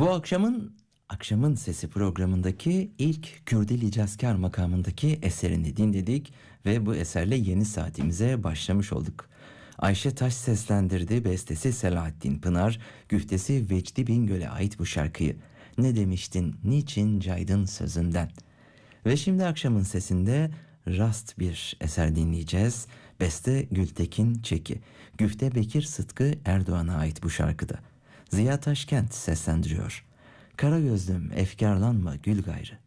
Bu akşamın sesi programındaki ilk Kürdili Cazkar makamındaki eserini dinledik ve bu eserle yeni saatimize başlamış olduk. Ayşe Taş seslendirdi, bestesi Selahattin Pınar, güftesi Vecdi Bingöl'e ait bu şarkıyı. Ne demiştin, niçin caydın sözünden. Ve şimdi akşamın sesinde rast bir eser dinleyeceğiz. Beste Gültekin Çeki, güfte Bekir Sıtkı Erdoğan'a ait bu şarkıda. Ziya Taşkent seslendiriyor. Kara gözlüm efkarlanma gül gayrı.